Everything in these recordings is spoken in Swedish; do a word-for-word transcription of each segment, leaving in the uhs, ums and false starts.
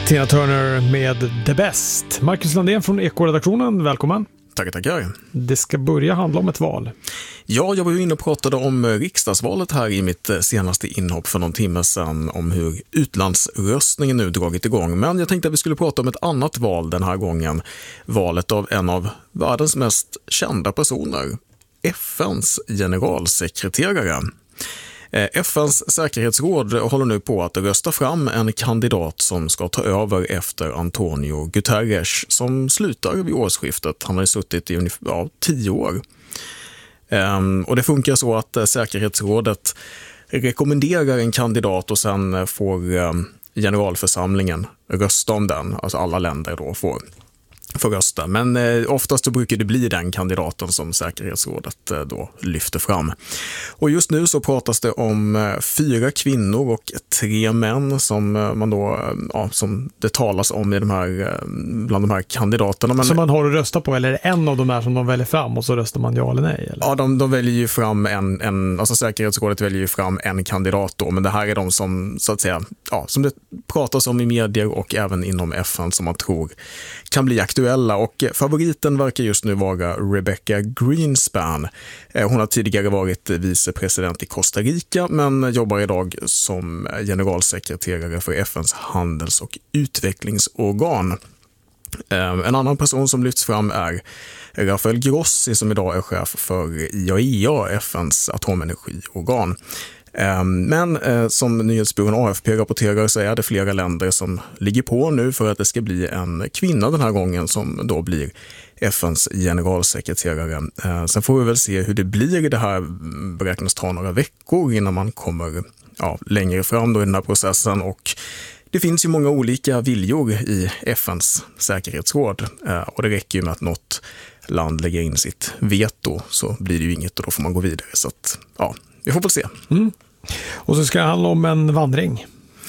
Tina Turner med The Best. Marcus Landén från Eko-redaktionen, välkommen. Tackar, tackar. Det ska börja handla om ett val. Ja, jag var ju inne och pratade om riksdagsvalet här i mitt senaste inhopp för någon timme sedan, om hur utlandsröstningen nu dragit igång. Men jag tänkte att vi skulle prata om ett annat val den här gången. Valet av en av världens mest kända personer, F N:s generalsekreterare. F N:s säkerhetsråd håller nu på att rösta fram en kandidat som ska ta över efter Antonio Guterres som slutar vid årsskiftet. Han har suttit i ungefär ja, tio år. Um, och det funkar så att uh, säkerhetsrådet rekommenderar en kandidat och sen uh, får um, generalförsamlingen rösta om den. Alltså alla länder då får för rösta. Men eh, oftast så brukar det bli den kandidaten som säkerhetsrådet eh, då lyfter fram. Och just nu så pratas det om eh, fyra kvinnor och tre män som eh, man då eh, ja, som det talas om i de här eh, bland de här kandidaterna. Men, som man har att rösta på, eller en av de här som de väljer fram och så röstar man ja eller nej? Eller? Ja, de, de väljer ju fram en, en alltså säkerhetsrådet väljer ju fram en kandidat då, men det här är de som så att säga, ja, som det pratas om i medier och även inom F N som man tror kan bli aktuella. Och favoriten verkar just nu vara Rebecca Greenspan. Hon har tidigare varit vicepresident i Costa Rica men jobbar idag som generalsekreterare för F N:s handels- och utvecklingsorgan. En annan person som lyfts fram är Rafael Grossi som idag är chef för I A E A, F N:s atomenergiorgan. Men som nyhetsbyrån A F P rapporterar så är det flera länder som ligger på nu för att det ska bli en kvinna den här gången som då blir F N:s generalsekreterare. Sen får vi väl se hur det blir. Det här beräknas ta några veckor innan man kommer ja, längre fram då i den här processen, och det finns ju många olika viljor i F N:s säkerhetsråd och det räcker ju med att något land lägger in sitt veto så blir det ju inget och då får man gå vidare. Så att, ja, vi får väl se. Mm. Och så ska det handla om en vandring.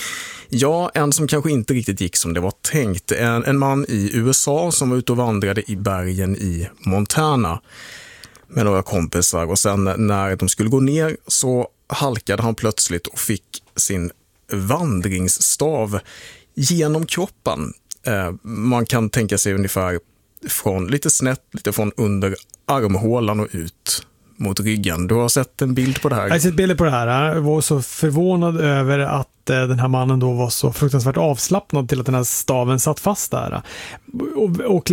Ja, en som kanske inte riktigt gick som det var tänkt. En, en man i U S A som var ute och vandrade i bergen i Montana med några kompisar, och sen när de skulle gå ner så halkade han plötsligt och fick sin vandringsstav genom kroppen. Eh, man kan tänka sig ungefär från lite snett, lite från under armhålan och ut mot ryggen. Du har sett en bild på det här? Jag har sett bilder på det här. Jag var så förvånad över att eh, den här mannen då var så fruktansvärt avslappnad till att den här staven satt fast där. Och, och